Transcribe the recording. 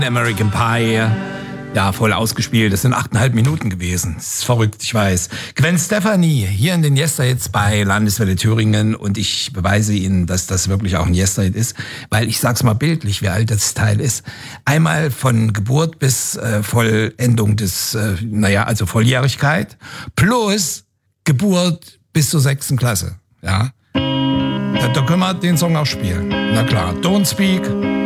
American Pie. Ja, voll ausgespielt. Das sind 8,5 Minuten gewesen. Das ist verrückt, ich weiß. Gwen Stefani, hier in den Yesterhits bei Landeswelle Thüringen. Und ich beweise Ihnen, dass das wirklich auch ein Yesterhit ist. Weil ich sag's mal bildlich, wie alt das Teil ist. Einmal von Geburt bis Vollendung des, also Volljährigkeit. Plus Geburt bis zur 6. Klasse. Ja. Da können wir den Song auch spielen. Na klar. Don't Speak.